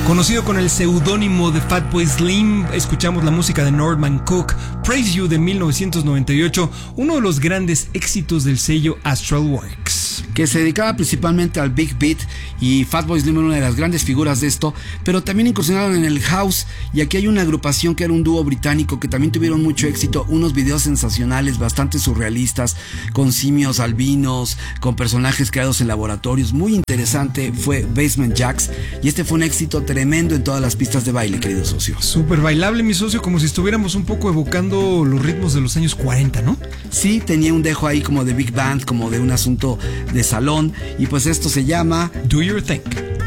Conocido con el seudónimo de Fatboy Slim, escuchamos la música de Norman Cook, Praise You de 1998, uno de los grandes éxitos del sello Astral Works, que se dedicaba principalmente al Big Beat, y Fatboy Slim era una de las grandes figuras de esto, pero también incursionaron en el house, y aquí hay una agrupación que era un dúo británico que también tuvieron mucho éxito, unos videos sensacionales, bastante surrealistas, con simios albinos, con personajes creados en laboratorios, muy interesante, fue Basement Jaxx, y este fue un éxito tremendo en todas las pistas de baile, querido socio. Súper bailable, mi socio, como si estuviéramos un poco evocando los ritmos de los años 40, ¿no? Sí, tenía un dejo ahí como de big band, como de un asunto de salón, y pues esto se llama Do Your Thing.